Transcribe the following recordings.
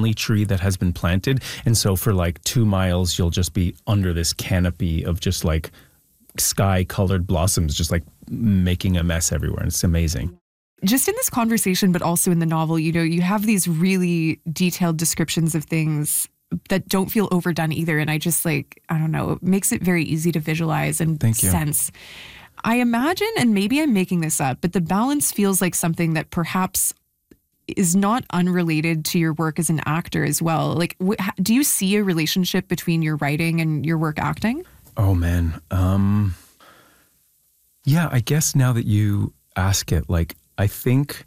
only tree that has been planted. And so for like 2 miles, you'll just be under this canopy of just like sky-colored blossoms, just like making a mess everywhere. And it's amazing. Just in this conversation, but also in the novel, you know, you have these really detailed descriptions of things that don't feel overdone either. And I just like, I don't know, it makes it very easy to visualize and sense. I imagine, and maybe I'm making this up, but the balance feels like something that perhaps is not unrelated to your work as an actor as well. Like, do you see a relationship between your writing and your work acting? Oh, man. Yeah, I guess now that you ask it, like, I think,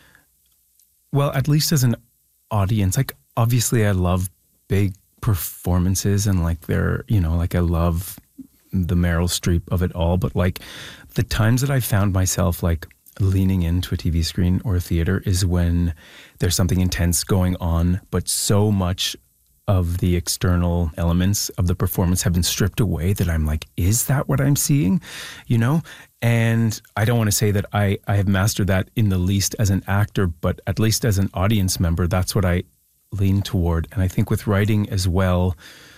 well, at least as an audience, like, obviously I love big performances and like they're, you know, like I love the Meryl Streep of it all. But like the times that I found myself like leaning into a TV screen or a theater is when there's something intense going on, but so much of the external elements of the performance have been stripped away that I'm like, is that what I'm seeing? You know? And I don't want to say that I have mastered that in the least as an actor, but at least as an audience member, that's what I lean toward. And I think with writing as well,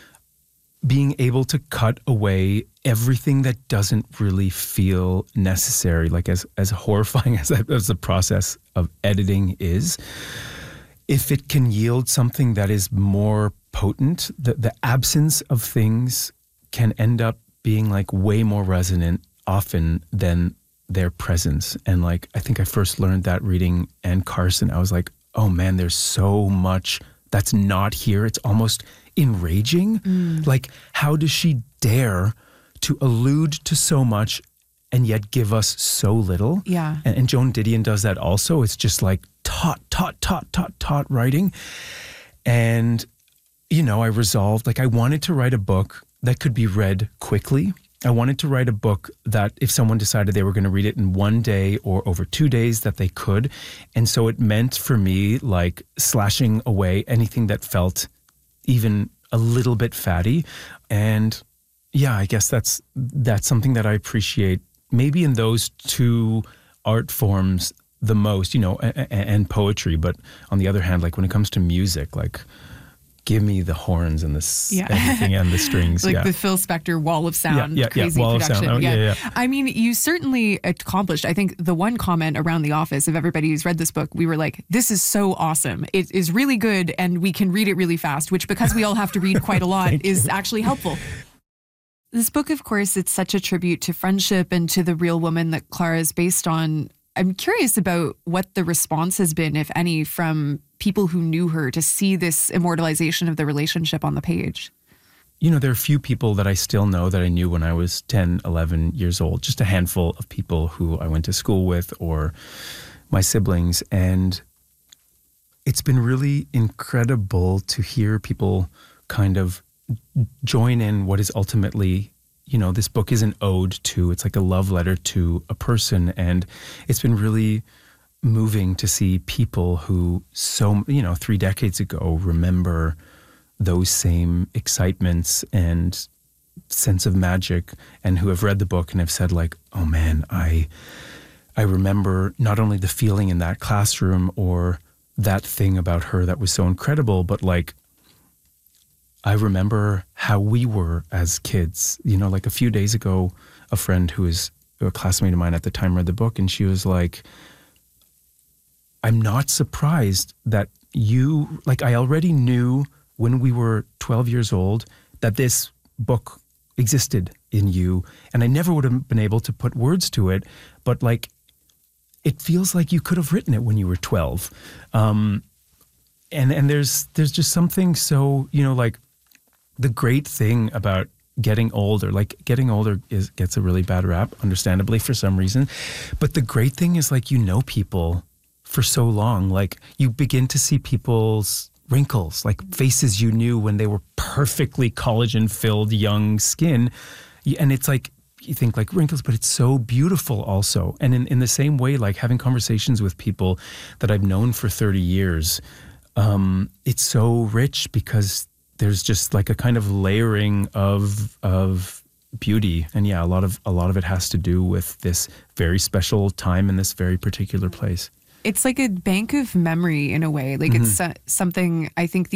being able to cut away everything that doesn't really feel necessary, like as horrifying as the process of editing is, if it can yield something that is more potent, the absence of things can end up being like way more resonant often than their presence. And like, I think I first learned that reading Anne Carson. I was like, oh man, there's so much that's not here. It's almost enraging. Like, how does she dare to allude to so much and yet give us so little? Yeah. And Joan Didion does that also. It's just like taught writing. And, you know, I resolved, like, I wanted to write a book that could be read quickly. I wanted to write a book that if someone decided they were going to read it in one day or over 2 days, that they could. And so it meant for me like slashing away anything that felt even a little bit fatty. And yeah, I guess that's something that I appreciate maybe in those two art forms the most, you know, and poetry. But on the other hand, like when it comes to music, like give me the horns and everything and the strings. Like the Phil Spector wall of sound, crazy wall production. Of sound. Yeah. I mean, you certainly accomplished. I think the one comment around the office of everybody who's read this book, we were like, this is so awesome. It is really good and we can read it really fast, which because we all have to read quite a lot is actually helpful. This book, of course, it's such a tribute to friendship and to the real woman that Clara is based on. I'm curious about what the response has been, if any, from people who knew her to see this immortalization of the relationship on the page. You know, there are a few people that I still know that I knew when I was 10, 11 years old, just a handful of people who I went to school with or my siblings. And it's been really incredible to hear people kind of join in what is ultimately, you know, this book is an ode to, it's like a love letter to a person. And it's been really moving to see people who 3 decades ago remember those same excitements and sense of magic and who have read the book and have said like, oh man, I remember not only the feeling in that classroom or that thing about her that was so incredible, but like, I remember how we were as kids. You know, like a few days ago, a friend who is a classmate of mine at the time read the book and she was like, I'm not surprised that you, like I already knew when we were 12 years old that this book existed in you and I never would have been able to put words to it, but like it feels like you could have written it when you were 12. And there's just something so, you know, like the great thing about getting older gets a really bad rap, understandably for some reason. But the great thing is like, you know, people for so long, like you begin to see people's wrinkles, like faces you knew when they were perfectly collagen-filled young skin. And it's like, you think like wrinkles, but it's so beautiful also. And in the same way, like having conversations with people that I've known for 30 years, it's so rich because there's just like a kind of layering of beauty. And yeah, a lot of it has to do with this very special time in this very particular place. It's like a bank of memory in a way. Like it's something I think